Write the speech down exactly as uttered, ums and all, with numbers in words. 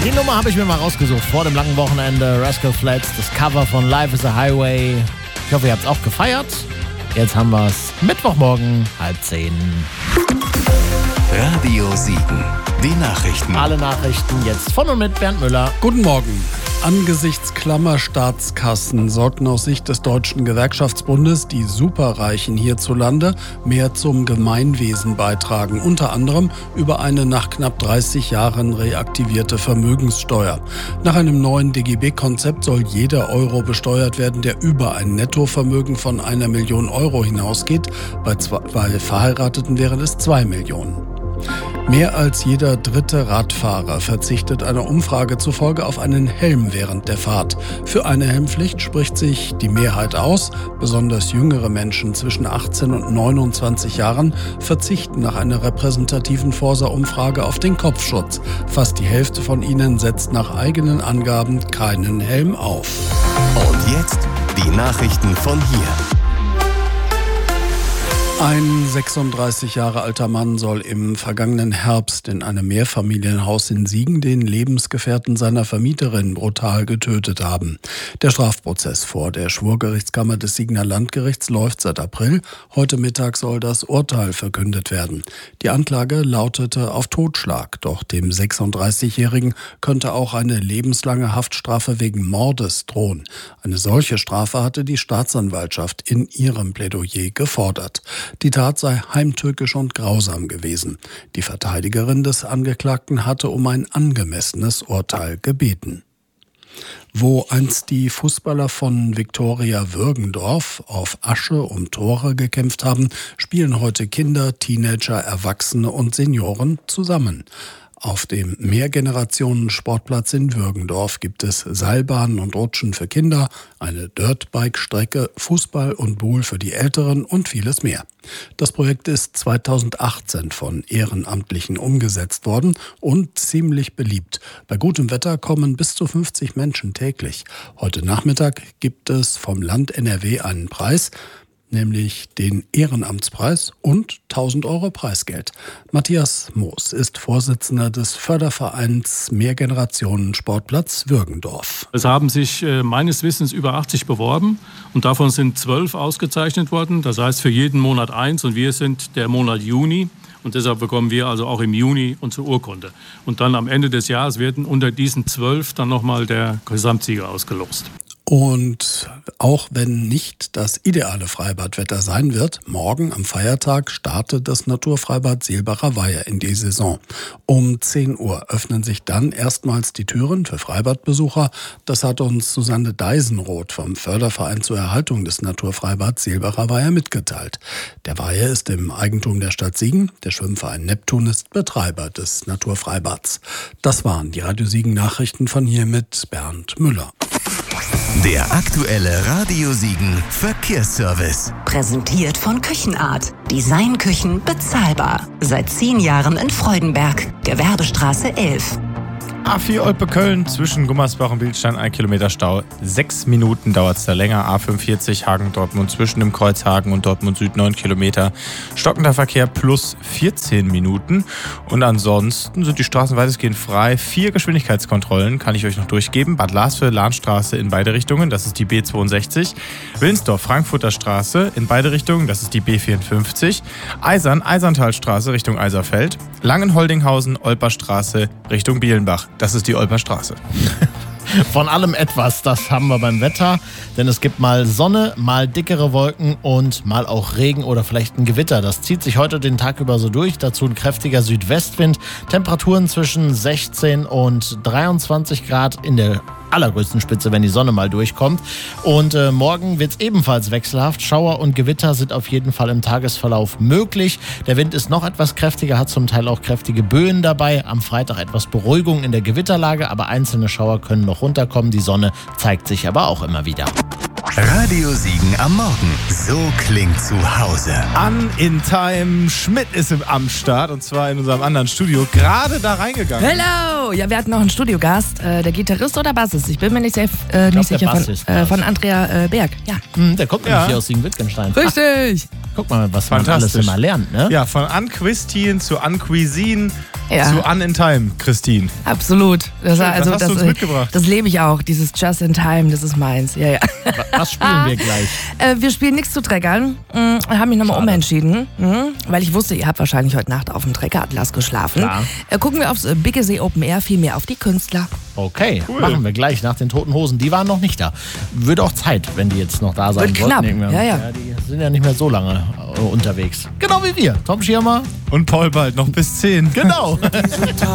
Die Nummer habe ich mir mal rausgesucht vor dem langen Wochenende. Rascal Flatts, das Cover von Life is a Highway. Ich hoffe, ihr habt es auch gefeiert. Jetzt haben wir es. Mittwochmorgen, halb zehn. Radio Siegen. Die Nachrichten. Alle Nachrichten jetzt von und mit Bernd Müller. Guten Morgen. Angesichts klammer Staatskassen sollten aus Sicht des Deutschen Gewerkschaftsbundes die Superreichen hierzulande mehr zum Gemeinwesen beitragen. Unter anderem über eine nach knapp dreißig Jahren reaktivierte Vermögenssteuer. Nach einem neuen D G B-Konzept soll jeder Euro besteuert werden, der über ein Nettovermögen von einer Million Euro hinausgeht. Bei, zwei, bei Verheirateten wären es zwei Millionen. Mehr als jeder dritte Radfahrer verzichtet einer Umfrage zufolge auf einen Helm während der Fahrt. Für eine Helmpflicht spricht sich die Mehrheit aus. Besonders jüngere Menschen zwischen achtzehn und neunundzwanzig Jahren verzichten nach einer repräsentativen Forsa-Umfrage auf den Kopfschutz. Fast die Hälfte von ihnen setzt nach eigenen Angaben keinen Helm auf. Und jetzt die Nachrichten von hier. Ein sechsunddreißig Jahre alter Mann soll im vergangenen Herbst in einem Mehrfamilienhaus in Siegen den Lebensgefährten seiner Vermieterin brutal getötet haben. Der Strafprozess vor der Schwurgerichtskammer des Siegener Landgerichts läuft seit April. Heute Mittag soll das Urteil verkündet werden. Die Anklage lautete auf Totschlag, doch dem sechsunddreißigjährigen könnte auch eine lebenslange Haftstrafe wegen Mordes drohen. Eine solche Strafe hatte die Staatsanwaltschaft in ihrem Plädoyer gefordert. Die Tat sei heimtückisch und grausam gewesen. Die Verteidigerin des Angeklagten hatte um ein angemessenes Urteil gebeten. Wo einst die Fußballer von Viktoria Würgendorf auf Asche um Tore gekämpft haben, spielen heute Kinder, Teenager, Erwachsene und Senioren zusammen. Auf dem Mehrgenerationen-Sportplatz in Würgendorf gibt es Seilbahnen und Rutschen für Kinder, eine Dirtbike-Strecke, Fußball und Boule für die Älteren und vieles mehr. Das Projekt ist zweitausendachtzehn von Ehrenamtlichen umgesetzt worden und ziemlich beliebt. Bei gutem Wetter kommen bis zu fünfzig Menschen täglich. Heute Nachmittag gibt es vom Land N R W einen Preis, nämlich den Ehrenamtspreis und tausend Euro Preisgeld. Matthias Moos ist Vorsitzender des Fördervereins Mehrgenerationen Sportplatz Würgendorf. Es haben sich äh, meines Wissens über achtzig beworben und davon sind zwölf ausgezeichnet worden. Das heißt für jeden Monat eins und wir sind der Monat Juni. Und deshalb bekommen wir also auch im Juni unsere Urkunde. Und dann am Ende des Jahres werden unter diesen zwölf dann nochmal der Gesamtsieger ausgelost. Und auch wenn nicht das ideale Freibadwetter sein wird, morgen am Feiertag startet das Naturfreibad Seelbacher Weiher in die Saison. Um zehn Uhr öffnen sich dann erstmals die Türen für Freibadbesucher. Das hat uns Susanne Deisenroth vom Förderverein zur Erhaltung des Naturfreibads Seelbacher Weiher mitgeteilt. Der Weiher ist im Eigentum der Stadt Siegen. Der Schwimmverein Neptun ist Betreiber des Naturfreibads. Das waren die Radio Siegen Nachrichten von hier mit Bernd Müller. Der aktuelle Radio Siegen Verkehrsservice. Präsentiert von Küchenart. Designküchen bezahlbar. Seit zehn Jahren in Freudenberg. Gewerbestraße elf. A vier Olpe-Köln zwischen Gummersbach und Bildstein, ein Kilometer Stau. Sechs Minuten dauert es da länger. A fünfundvierzig Hagen-Dortmund zwischen dem Kreuz Hagen und Dortmund Süd, neun Kilometer. Stockender Verkehr plus vierzehn Minuten. Und ansonsten sind die Straßen weitestgehend frei. Vier Geschwindigkeitskontrollen kann ich euch noch durchgeben. Bad Larsfeld, Lahnstraße in beide Richtungen, das ist die B zweiundsechzig. Wilnsdorf, Frankfurter Straße in beide Richtungen, das ist die B vierundfünfzig. Eisern, Eiserntalstraße Richtung Eiserfeld. Langenholdinghausen, Olperstraße Richtung Bielenbach. Das ist die Olperstraße. Von allem etwas, das haben wir beim Wetter, denn es gibt mal Sonne, mal dickere Wolken und mal auch Regen oder vielleicht ein Gewitter. Das zieht sich heute den Tag über so durch, dazu ein kräftiger Südwestwind, Temperaturen zwischen sechzehn und dreiundzwanzig Grad in der allergrößten Spitze, wenn die Sonne mal durchkommt. Und äh, morgen wird es ebenfalls wechselhaft. Schauer und Gewitter sind auf jeden Fall im Tagesverlauf möglich. Der Wind ist noch etwas kräftiger, hat zum Teil auch kräftige Böen dabei. Am Freitag etwas Beruhigung in der Gewitterlage, aber einzelne Schauer können noch runterkommen. Die Sonne zeigt sich aber auch immer wieder. Radio Siegen am Morgen. So klingt zu Hause. An in Time. Schmidt ist am Start und zwar in unserem anderen Studio. Gerade da reingegangen. Hello! Ja, wir hatten noch einen Studiogast. Äh, der Gitarrist oder Bassist? Ich bin mir nicht, sehr, äh, nicht glaub, sicher. Von, Bassist, äh, von Andrea äh, Berg. Ja. Hm, der kommt nämlich Ja. hier aus Siegen-Wittgenstein. Richtig! Guck mal, was man alles immer lernt, ne? Ja, von Anquistin zu Ancuisine, Ja. Zu Un in Time, Christine. Absolut. Das, Schön, also, was hast das, du uns äh, mitgebracht? Das lebe ich auch, dieses Just in Time, das ist meins. Ja, ja. Was spielen wir gleich? Äh, wir spielen nichts zu Treckern. Mhm, haben mich nochmal umentschieden, mhm, weil ich wusste, ihr habt wahrscheinlich heute Nacht auf dem Treckeratlas geschlafen. Klar. Äh, gucken wir aufs äh, Biggesee Open Air, vielmehr auf die Künstler. Okay, machen wir gleich nach den Toten Hosen. Die waren noch nicht da. Würde auch Zeit, wenn die jetzt noch da sein Wird sollten. knapp, Irgendwann. ja, ja. Die sind ja nicht mehr so lange äh, unterwegs. Genau wie wir. Tom Schirmer. Und Paul bald noch bis zehn. Genau. Diese Tage